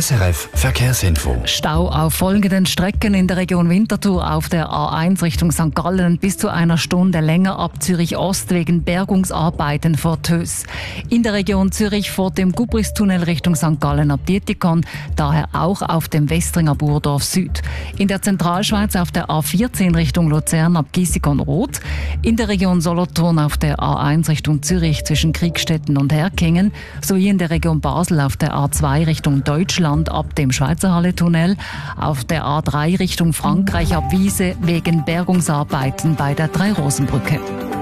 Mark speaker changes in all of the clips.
Speaker 1: SRF Verkehrsinfo.
Speaker 2: Stau auf folgenden Strecken in der Region Winterthur auf der A1 Richtung St. Gallen bis zu einer Stunde länger ab Zürich Ost wegen Bergungsarbeiten vor Tös. In der Region Zürich vor dem Gubristunnel Richtung St. Gallen ab Dietikon, daher auch auf dem Westringer Burdorf Süd. In der Zentralschweiz auf der A14 Richtung Luzern ab Giessikon-Rot. In der Region Solothurn auf der A1 Richtung Zürich zwischen Kriegstetten und Herkingen sowie in der Region Basel auf der A2 Richtung Deutschland ab dem Schweizerhalle-Tunnel, auf der A3 Richtung Frankreich ab Wiese wegen Bergungsarbeiten bei der Drei-Rosen-Brücke.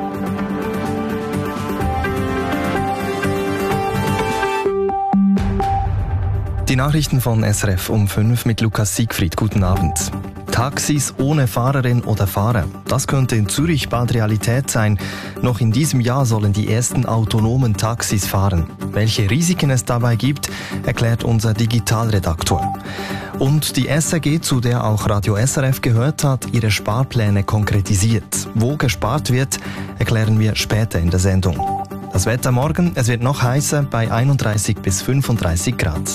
Speaker 3: Die Nachrichten von SRF um 5 mit Lukas Siegfried. Guten Abend. Taxis ohne Fahrerin oder Fahrer. Das könnte in Zürich bald Realität sein. Noch in diesem Jahr sollen die ersten autonomen Taxis fahren. Welche Risiken es dabei gibt, erklärt unser Digitalredaktor. Und die SRG, zu der auch Radio SRF gehört hat, ihre Sparpläne konkretisiert. Wo gespart wird, erklären wir später in der Sendung. Das Wetter morgen, es wird noch heißer bei 31 bis 35 Grad.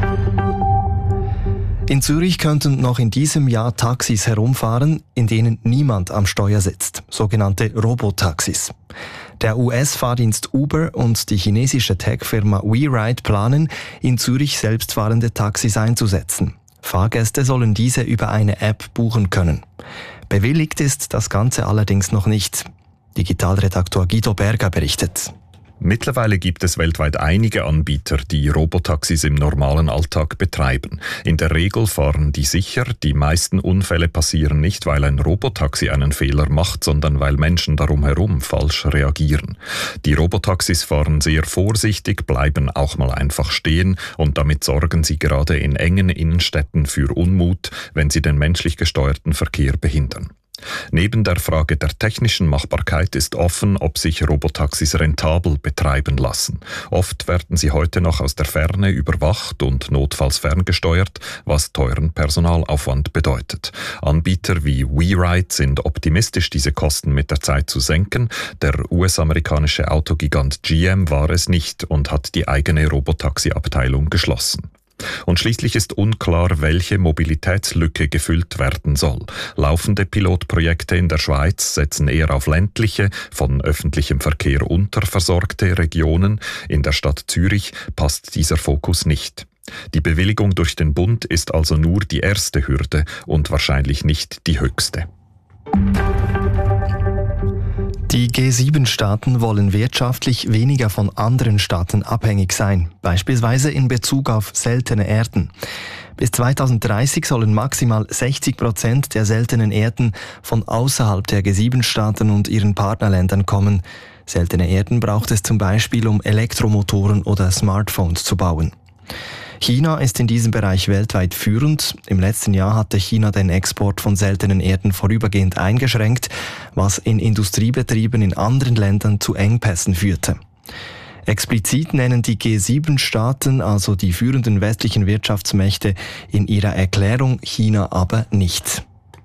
Speaker 3: In Zürich könnten noch in diesem Jahr Taxis herumfahren, in denen niemand am Steuer sitzt, sogenannte Robotaxis. Der US-Fahrdienst Uber und die chinesische Tech-Firma WeRide planen, in Zürich selbstfahrende Taxis einzusetzen. Fahrgäste sollen diese über eine App buchen können. Bewilligt ist das Ganze allerdings noch nicht. Digitalredaktor Guido Berger berichtet.
Speaker 4: Mittlerweile gibt es weltweit einige Anbieter, die Robotaxis im normalen Alltag betreiben. In der Regel fahren die sicher. Die meisten Unfälle passieren nicht, weil ein Robotaxi einen Fehler macht, sondern weil Menschen darum herum falsch reagieren. Die Robotaxis fahren sehr vorsichtig, bleiben auch mal einfach stehen und damit sorgen sie gerade in engen Innenstädten für Unmut, wenn sie den menschlich gesteuerten Verkehr behindern. Neben der Frage der technischen Machbarkeit ist offen, ob sich Robotaxis rentabel betreiben lassen. Oft werden sie heute noch aus der Ferne überwacht und notfalls ferngesteuert, was teuren Personalaufwand bedeutet. Anbieter wie WeRide sind optimistisch, diese Kosten mit der Zeit zu senken. Der US-amerikanische Autogigant GM war es nicht und hat die eigene Robotaxi-Abteilung geschlossen. Und schließlich ist unklar, welche Mobilitätslücke gefüllt werden soll. Laufende Pilotprojekte in der Schweiz setzen eher auf ländliche, von öffentlichem Verkehr unterversorgte Regionen. In der Stadt Zürich passt dieser Fokus nicht. Die Bewilligung durch den Bund ist also nur die erste Hürde und wahrscheinlich nicht die höchste.
Speaker 3: Die G7-Staaten wollen wirtschaftlich weniger von anderen Staaten abhängig sein, beispielsweise in Bezug auf seltene Erden. Bis 2030 sollen maximal 60% der seltenen Erden von außerhalb der G7-Staaten und ihren Partnerländern kommen. Seltene Erden braucht es zum Beispiel, um Elektromotoren oder Smartphones zu bauen. China ist in diesem Bereich weltweit führend. Im letzten Jahr hatte China den Export von seltenen Erden vorübergehend eingeschränkt, was in Industriebetrieben in anderen Ländern zu Engpässen führte. Explizit nennen die G7-Staaten, also die führenden westlichen Wirtschaftsmächte, in ihrer Erklärung China aber nicht.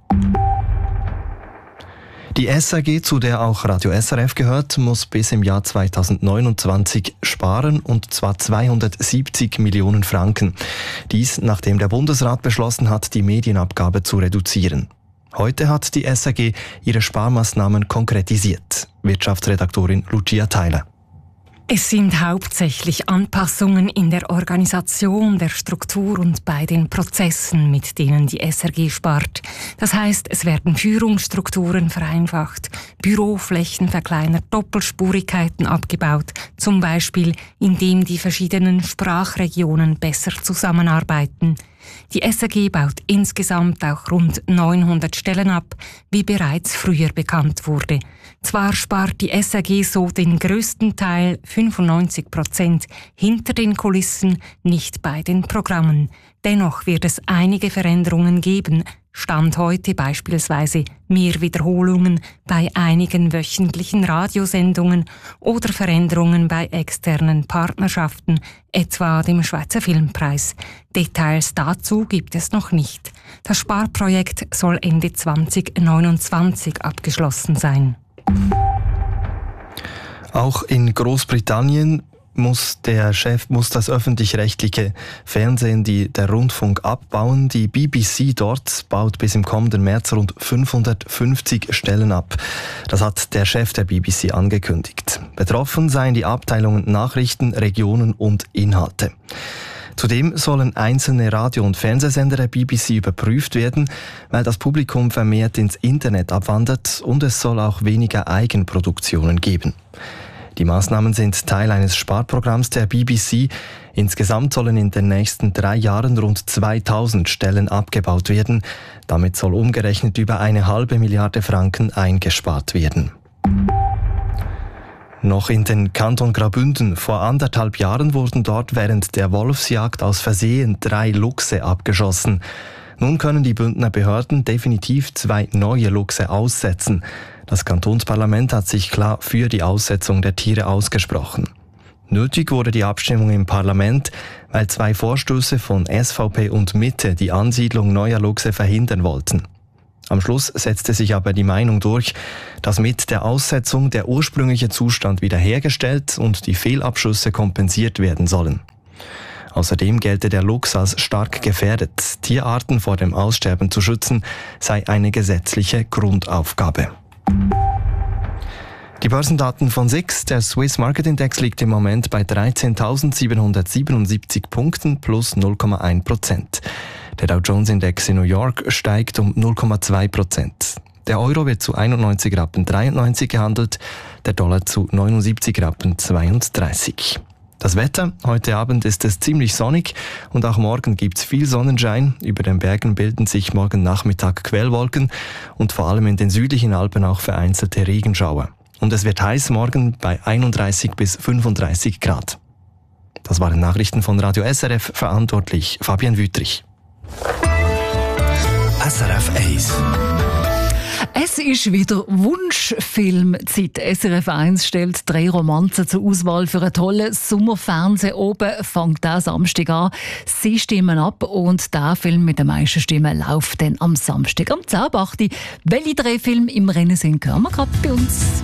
Speaker 3: Die SRG, zu der auch Radio SRF gehört, muss bis im Jahr 2029 sparen, und zwar 270 Millionen Franken. Dies, nachdem der Bundesrat beschlossen hat, die Medienabgabe zu reduzieren. Heute hat die SRG ihre Sparmaßnahmen konkretisiert. Wirtschaftsredaktorin Lucia Theiler.
Speaker 5: Es sind hauptsächlich Anpassungen in der Organisation, der Struktur und bei den Prozessen, mit denen die SRG spart. Das heißt, es werden Führungsstrukturen vereinfacht, Büroflächen verkleinert, Doppelspurigkeiten abgebaut, zum Beispiel indem die verschiedenen Sprachregionen besser zusammenarbeiten. Die SRG baut insgesamt auch rund 900 Stellen ab, wie bereits früher bekannt wurde. Zwar spart die SRG so den grössten Teil, 95%, hinter den Kulissen, nicht bei den Programmen. Dennoch wird es einige Veränderungen geben. Stand heute beispielsweise mehr Wiederholungen bei einigen wöchentlichen Radiosendungen oder Veränderungen bei externen Partnerschaften, etwa dem Schweizer Filmpreis. Details dazu gibt es noch nicht. Das Sparprojekt soll Ende 2029 abgeschlossen sein.
Speaker 3: Auch in Großbritannien muss das öffentlich-rechtliche Fernsehen, der Rundfunk abbauen. Die BBC dort baut bis im kommenden März rund 550 Stellen ab. Das hat der Chef der BBC angekündigt. Betroffen seien die Abteilungen Nachrichten, Regionen und Inhalte. Zudem sollen einzelne Radio- und Fernsehsender der BBC überprüft werden, weil das Publikum vermehrt ins Internet abwandert und es soll auch weniger Eigenproduktionen geben. Die Maßnahmen sind Teil eines Sparprogramms der BBC. Insgesamt sollen in den nächsten 3 Jahren rund 2000 Stellen abgebaut werden. Damit soll umgerechnet über 1,5 Milliarde Franken eingespart werden. Noch in den Kanton Graubünden. Vor 1,5 Jahren wurden dort während der Wolfsjagd aus Versehen 3 Luchse abgeschossen. Nun können die Bündner Behörden definitiv 2 neue Luchse aussetzen. Das Kantonsparlament hat sich klar für die Aussetzung der Tiere ausgesprochen. Nötig wurde die Abstimmung im Parlament, weil 2 Vorstöße von SVP und Mitte die Ansiedlung neuer Luchse verhindern wollten. Am Schluss setzte sich aber die Meinung durch, dass mit der Aussetzung der ursprüngliche Zustand wiederhergestellt und die Fehlabschüsse kompensiert werden sollen. Außerdem gelte der Luchs als stark gefährdet. Tierarten vor dem Aussterben zu schützen, sei eine gesetzliche Grundaufgabe. Die Börsendaten von SIX. Der Swiss Market Index liegt im Moment bei 13.777 Punkten plus 0,1%. Der Dow Jones Index in New York steigt um 0,2%. Der Euro wird zu 91,93 Rappen gehandelt, der Dollar zu 79,32 Rappen. Das Wetter, heute Abend ist es ziemlich sonnig und auch morgen gibt's viel Sonnenschein. Über den Bergen bilden sich morgen Nachmittag Quellwolken und vor allem in den südlichen Alpen auch vereinzelte Regenschauer. Und es wird heiß morgen bei 31 bis 35 Grad. Das waren Nachrichten von Radio SRF, verantwortlich Fabian Wüttrich.
Speaker 1: SRF 1.
Speaker 2: Es ist wieder Wunschfilmzeit. SRF 1 stellt 3 Romanzen zur Auswahl für einen tollen Sommerfernsehen. Oben fängt der Samstag an. Sie stimmen ab und der Film mit den meisten Stimmen läuft dann am Samstag am 10.8. Welche 3 Filme im Rennen sind, hören wir gerade bei uns.